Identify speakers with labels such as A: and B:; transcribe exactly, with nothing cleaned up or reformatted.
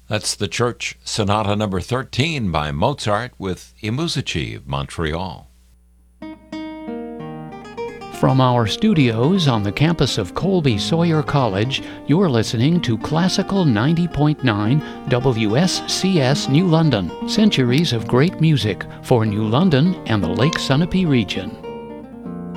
A: That's the Church Sonata number thirteen by Mozart with I Musici of Montreal.
B: From our studios on the campus of Colby Sawyer College, you're listening to Classical ninety point nine W S C S New London, centuries of great music for New London and the Lake Sunapee region.